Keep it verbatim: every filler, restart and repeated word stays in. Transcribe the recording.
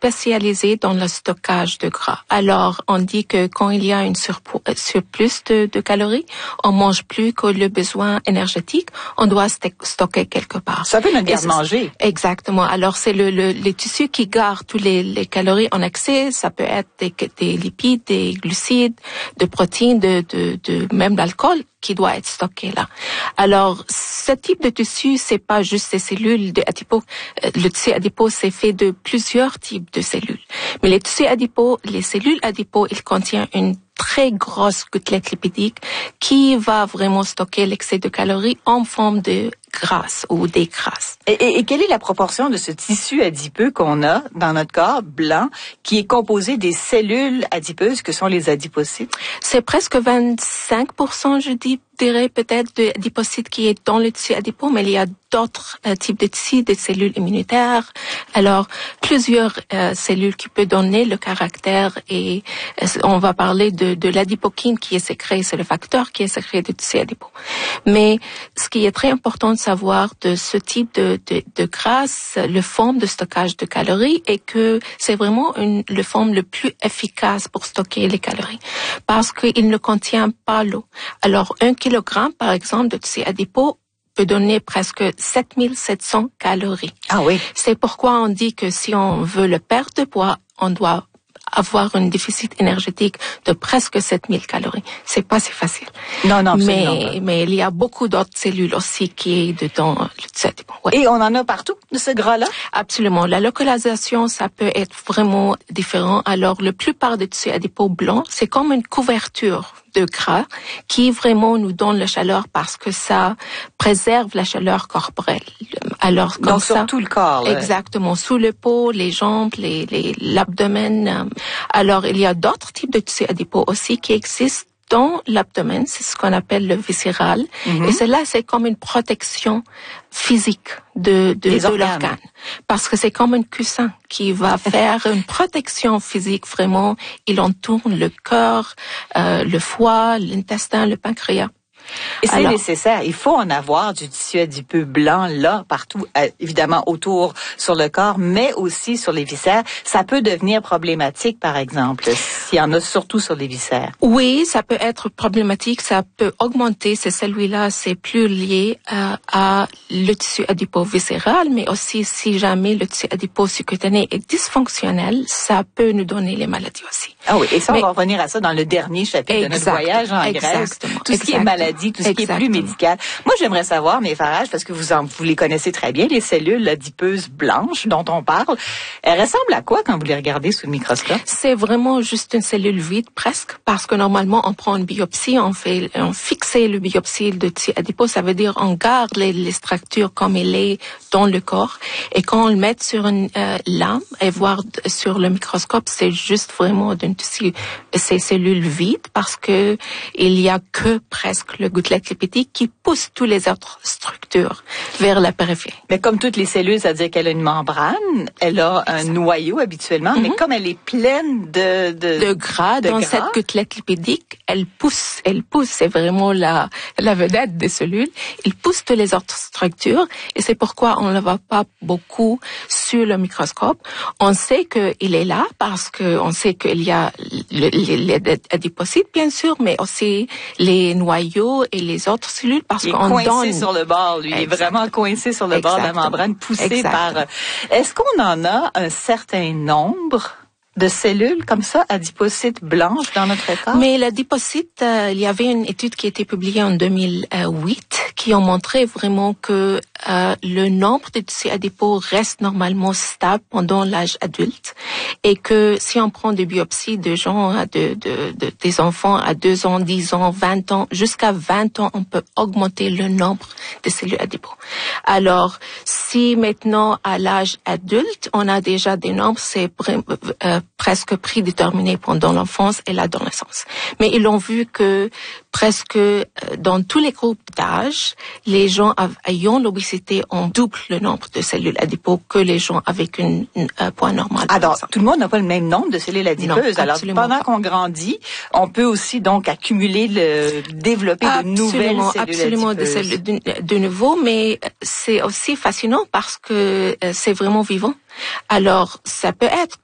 spécialisée dans le stockage de gras. Alors, on dit que quand il y a une surpo- surplus de, de calories, on mange plus que le besoin énergétique, on doit st- stocker quelque part. Ça peut notre garde-manger. Exactement. Alors, c'est le, le, les tissus qui gardent tous les, les calories en excès. Ça peut être des, des lipides, des glucides, de protéines, de, de, de même l'alcool qui doit être stocké là. Alors, ce type de tissu, c'est pas juste des cellules de adipeux. Le tissu adipeux, c'est fait de plusieurs types de cellules. Mais les tissus adipeux, les cellules adipeux, ils contiennent une très grosse gouttelette lipidique qui va vraiment stocker l'excès de calories en forme de graisse ou des grasses. Et, et, et quelle est la proportion de ce tissu adipeux qu'on a dans notre corps blanc qui est composé des cellules adipeuses que sont les adipocytes? C'est presque vingt-cinq pour cent, je dis, dirais peut-être d'adipocytes qui est dans le tissu adipeux, mais il y a d'autres euh, types de tissus, des cellules immunitaires. Alors, plusieurs euh, cellules qui peuvent donner le caractère et euh, on va parler de, de l'adipokine qui est sécrété, c'est le facteur qui est sécrété du tissu adipeux. Mais ce qui est très important de savoir de ce type de, de, de graisse, le forme de stockage de calories est que c'est vraiment une, le forme le plus efficace pour stocker les calories parce qu'il ne contient pas l'eau. Alors, un kilogramme, par exemple, de tissu adipeux peut donner presque sept mille sept cents calories. Ah oui. C'est pourquoi on dit que si on veut le perdre de poids, on doit avoir un déficit énergétique de presque sept mille calories. C'est pas si facile. Non, non, absolument mais, pas. mais il y a beaucoup d'autres cellules aussi qui est dedans le tissu adipeux. Ouais. Et on en a partout de ce gras-là? Absolument. La localisation, ça peut être vraiment différent. Alors, la plupart des tissus adipeux blancs, c'est comme une couverture de gras qui vraiment nous donne la chaleur parce que ça préserve la chaleur corporelle. Alors, comme Donc, ça, sur tout le corps. Là. Exactement. Sous le peau, les jambes, les, les, l'abdomen. Alors, il y a d'autres types de tissus adipeux aussi qui existent dans l'abdomen, c'est ce qu'on appelle le viscéral. Mm-hmm. Et cela, c'est comme une protection physique de, de, de l'organe. Parce que c'est comme un coussin qui va faire une protection physique vraiment. Il entoure le cœur, euh, le foie, l'intestin, le pancréas. Et c'est Alors, nécessaire. Il faut en avoir du tissu adipeux blanc là, partout, euh, évidemment autour sur le corps, mais aussi sur les viscères. Ça peut devenir problématique, par exemple, s'il y en a surtout sur les viscères. Oui, ça peut être problématique. Ça peut augmenter. C'est celui-là, c'est plus lié euh, à le tissu adipeux viscéral, mais aussi si jamais le tissu adipeux sous-cutané est dysfonctionnel, ça peut nous donner les maladies aussi. Ah oui, et ça, mais, on va revenir à ça dans le dernier chapitre de notre voyage en Grèce. Tout ce qui est maladie, tout ce qui est plus médical. Moi, j'aimerais savoir, mes Farage, parce que vous en, vous les connaissez très bien, les cellules adipeuses blanches dont on parle, elles ressemblent à quoi quand vous les regardez sous le microscope? C'est vraiment juste une cellule vide, presque, parce que normalement, on prend une biopsie, on fait, on fixe le biopsie de tissu adipeux, ça veut dire on garde les, les structures comme elles est dans le corps, et quand on le met sur une euh, lame et voir sur le microscope, c'est juste vraiment d'un tissu, ces cellules vides, parce que il y a que presque le gouttelette lipidique qui pousse toutes les autres structures vers la périphérie. Mais comme toutes les cellules, c'est-à-dire qu'elle a une membrane, elle a un exact. Noyau habituellement, mm-hmm. mais comme elle est pleine de de, de gras de dans gras. Cette gouttelette lipidique, elle pousse, elle pousse, c'est vraiment la la vedette des cellules. Il pousse toutes les autres structures et c'est pourquoi on ne le voit pas beaucoup sur le microscope. On sait qu'il est là parce que on sait qu'il y a le, les, les adipocytes bien sûr, mais aussi les noyaux et les autres cellules parce il est qu'on coincé donne sur le bord, lui, il est vraiment coincé sur le Exactement. Bord de la membrane, poussé Exactement. par. Est-ce qu'on en a un certain nombre de cellules comme ça, adipocytes blanches dans notre corps? Mais l'adipocyte, euh, il y avait une étude qui a été publiée en deux mille huit qui ont montré vraiment que euh, le nombre de tissus adipeux reste normalement stable pendant l'âge adulte et que si on prend des biopsies de gens, de, de, de, des enfants à deux ans, dix ans, vingt ans, jusqu'à vingt ans, on peut augmenter le nombre de cellules adipeux. Alors, si maintenant à l'âge adulte, on a déjà des nombres, c'est euh, presque prédéterminé pendant l'enfance et l'adolescence. Mais ils ont vu que presque dans tous les groupes d'âge, les gens ayant l'obésité ont double le nombre de cellules adipeuses que les gens avec une, une, un poids normal. Alors, tout le monde n'a pas le même nombre de cellules adipeuses. Non, Alors, pendant pas. qu'on grandit, on peut aussi donc accumuler, le, développer absolument, de nouvelles cellules absolument adipeuses. Absolument, de, de, de nouveau, mais c'est aussi fascinant parce que c'est vraiment vivant. Alors, ça peut être